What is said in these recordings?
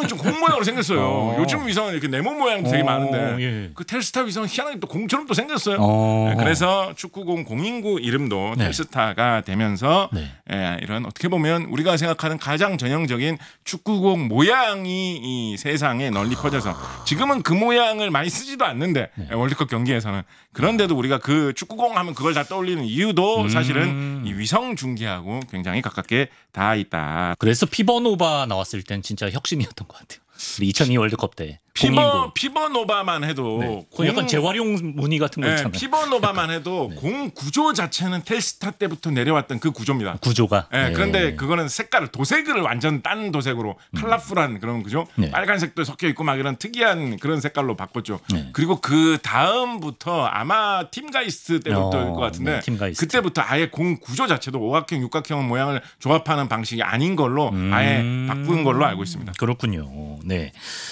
위성은 좀 공 모양으로 생겼어요. 요즘 위성은 이렇게 네모 모양도 되게 많은데 예. 그 텔스타 위성은 희한하게 또 공처럼 또 생겼어요. 네. 그래서 축구공 공인구 이름도 네. 텔스타가 되면서 네. 이런 어떻게 보면 우리가 생각하는 가장 전형적인 축구공 모양이 이 세상에 널리 퍼져서 지금은 그 모양을 많이 쓰지도 않는데 월드컵 경기에서는 그런데도 우리가 그 축구공 하면 그걸 다 떠올리는 이유도 사실은 이 위성 중계하고 굉장히 가깝게 닿아 있다. 그래서 피버노바 나왔을 땐 진짜 혁신이었던 것 같아요. 2002 월드컵 때. 공인구. 피버노바만 해도 네. 그 약간 재활용 무늬 같은 거 있잖아요. 피버노바만 해도 공 구조 자체는 텔스타 때부터 내려왔던 그 구조입니다. 구조가. 그런데 그거는 색깔을 도색을 완전 딴 도색으로 컬러풀한 그런 그죠? 네. 빨간색도 섞여 있고 막 이런 특이한 그런 색깔로 바꿨죠. 네. 그리고 그 다음부터 아마 팀가이스트 때부터일 것 같은데 네, 팀가이스트. 그때부터 아예 공 구조 자체도 오각형, 육각형 모양을 조합하는 방식이 아닌 걸로 아예 바꾼 걸로 알고 있습니다. 그렇군요. 네.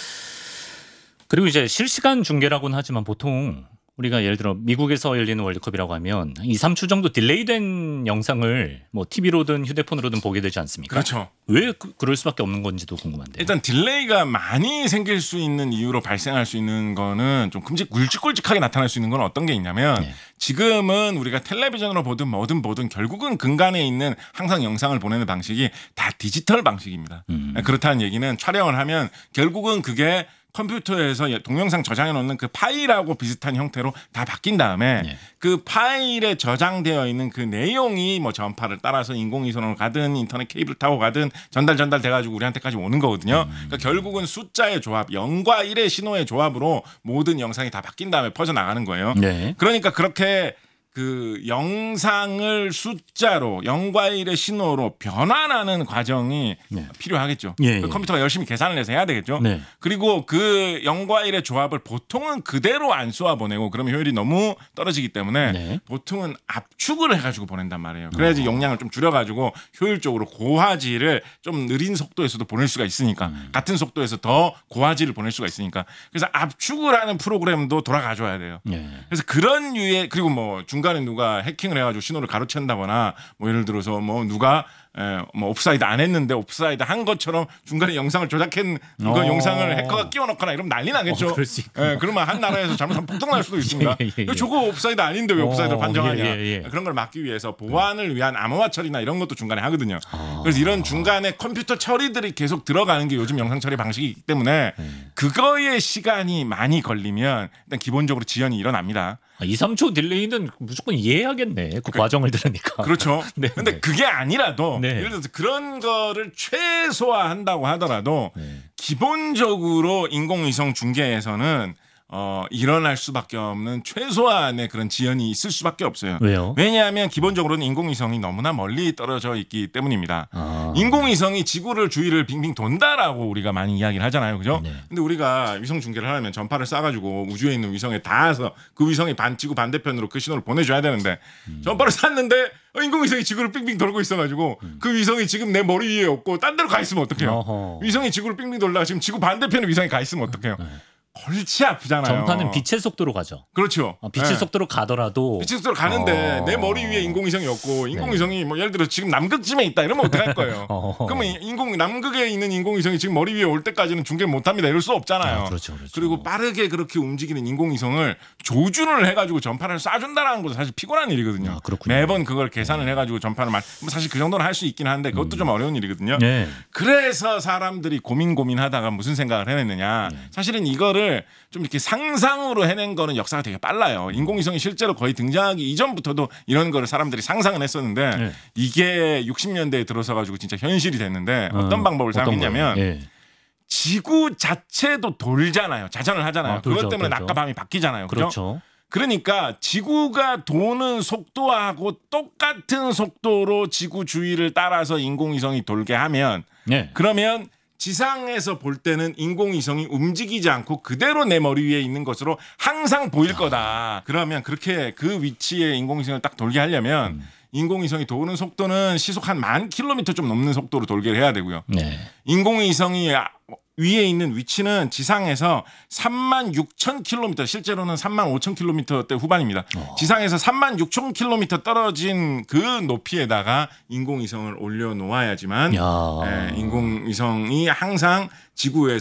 그리고 이제 실시간 중계라고는 하지만 보통 우리가 예를 들어 미국에서 열리는 월드컵이라고 하면 2, 3주 정도 딜레이된 영상을 뭐 TV로든 휴대폰으로든 보게 되지 않습니까? 그렇죠. 왜 그럴 수밖에 없는 건지도 궁금한데요. 일단 딜레이가 많이 생길 수 있는 이유로 발생할 수 있는 거는 좀 굵직굵직하게 나타날 수 있는 건 어떤 게 있냐면 지금은 우리가 텔레비전으로 보든 뭐든 보든 결국은 근간에 있는 항상 영상을 보내는 방식이 다 디지털 방식입니다. 그렇다는 얘기는 촬영을 하면 결국은 그게 컴퓨터에서 동영상 저장해 놓는 그 파일하고 비슷한 형태로 다 바뀐 다음에 그 파일에 저장되어 있는 그 내용이 뭐 전파를 따라서 인공위성으로 가든 인터넷 케이블 타고 가든 전달돼 가지고 우리한테까지 오는 거거든요. 그러니까 결국은 숫자의 조합, 0과 1의 신호의 조합으로 모든 영상이 다 바뀐 다음에 퍼져 나가는 거예요. 네. 그러니까 그렇게 그 영상을 숫자로 0과 1의 신호로 변환하는 과정이 필요하겠죠. 그 컴퓨터가 열심히 계산을 해서 해야 되겠죠. 네. 그리고 그 0과 1의 조합을 보통은 그대로 안 쏘아 보내고 그러면 효율이 너무 떨어지기 때문에 보통은 압축을 해가지고 보낸단 말이에요. 그래야지 용량을 좀 줄여가지고 효율적으로 고화질을 좀 느린 속도에서도 보낼 수가 있으니까 같은 속도에서 더 고화질을 보낼 수가 있으니까 그래서 압축을 하는 프로그램도 돌아가줘야 돼요. 그래서 그런 유의 그리고 뭐 중간에 누가 해킹을 해가지고 신호를 가로챈다거나 뭐 예를 들어서 뭐 누가 뭐 옵사이드 안 했는데 옵사이드 한 것처럼 중간에 영상을 조작한 그 영상을 해커가 끼워넣거나 이러면 난리 나겠죠. 그럴 수 있고. 그러면 한 나라에서 잘못하면 폭동날 수도 있습니다. 저거 옵사이드 아닌데 왜 옵사이드로 판정하냐. 그런 걸 막기 위해서 보안을 위한 암호화 처리나 이런 것도 중간에 하거든요. 그래서 이런 중간에 컴퓨터 처리들이 계속 들어가는 게 요즘 영상 처리 방식이기 때문에 그거에 시간이 많이 걸리면 일단 기본적으로 지연이 일어납니다. 2, 3초 딜레이는 무조건 이해하겠네. 그 과정을 들으니까. 그렇죠. 근데 그게 아니라도 네. 예를 들어서 그런 거를 최소화한다고 하더라도 기본적으로 인공위성 중계에서는 일어날 수밖에 없는 최소한의 그런 지연이 있을 수밖에 없어요. 왜요? 왜냐하면 기본적으로는 인공위성이 너무나 멀리 떨어져 있기 때문입니다. 인공위성이 지구를 주위를 빙빙 돈다라고 우리가 많이 이야기를 하잖아요. 그죠? 근데 우리가 위성 중계를 하려면 전파를 쏴가지고 우주에 있는 위성에 닿아서 그 위성이 지구 반대편으로 그 신호를 보내줘야 되는데 전파를 쐈는데 인공위성이 지구를 빙빙 돌고 있어가지고 그 위성이 지금 내 머리 위에 없고 딴 데로 가 있으면 어떡해요? 위성이 지구를 빙빙 돌다가 지금 지구 반대편에 위성이 가 있으면 어떡해요? 골치 아프잖아요. 전파는 빛의 속도로 가죠. 그렇죠. 빛의 속도로 가더라도 빛의 속도로 가는데 내 머리 위에 인공위성이 없고 인공위성이 뭐 예를 들어 지금 남극쯤에 있다 이러면 어떡할 거예요? 그러면 남극에 있는 인공위성이 지금 머리 위에 올 때까지는 중계를 못합니다. 이럴 수 없잖아요. 그렇죠. 그리고 빠르게 그렇게 움직이는 인공위성을 조준을 해가지고 전파를 쏴준다라는 것도 사실 피곤한 일이거든요. 매번 그걸 계산을 해가지고 전파를 사실 그 정도는 할 수 있긴 한데 그것도 좀 어려운 일이거든요. 그래서 사람들이 고민하다가 무슨 생각을 해냈느냐. 사실은 이거를 좀 이렇게 상상으로 해낸 거는 역사가 되게 빨라요. 인공위성이 실제로 거의 등장하기 이전부터도 이런 거를 사람들이 상상은 했었는데 이게 60년대에 들어서 가지고 진짜 현실이 됐는데 어떤 방법을 사용했냐면 지구 자체도 돌잖아요. 자전을 하잖아요. 그것 때문에 낮과 밤이 바뀌잖아요. 그렇죠? 그러니까 지구가 도는 속도하고 똑같은 속도로 지구 주위를 따라서 인공위성이 돌게 하면 그러면 지상에서 볼 때는 인공위성이 움직이지 않고 그대로 내 머리 위에 있는 것으로 항상 보일 거다. 그러면 그렇게 그 위치에 인공위성을 딱 돌게 하려면 인공위성이 도는 속도는 시속 한 10,000km 좀 넘는 속도로 돌게 해야 되고요. 인공위성이 위에 있는 위치는 지상에서 36,000km, 실제로는 35,000km대 후반입니다. 지상에서 36,000km 떨어진 그 높이에다가 인공위성을 올려놓아야지만 인공위성이 항상 지구에